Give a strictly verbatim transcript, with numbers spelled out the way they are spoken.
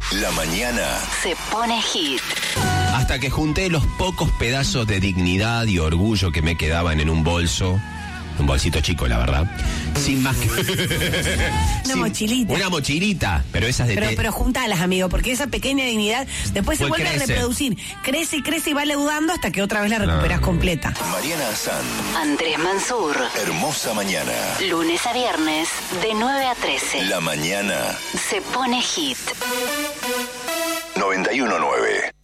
La mañana se pone hit. Hasta que junté los pocos pedazos de dignidad y orgullo que me quedaban en un bolso. Un bolsito chico, la verdad. Sin más que... Una Sin... mochilita. Una mochilita, pero esas de... Pero, te... pero juntalas, amigo, porque esa pequeña dignidad después se Pues vuelve crece. a reproducir. Crece y crece y va leudando hasta que otra vez la recuperas No. completa. Mariana Azán. Andrés Mansur. Hermosa mañana. Lunes a viernes, de nueve a trece. La mañana Se pone hit. noventa y uno nueve.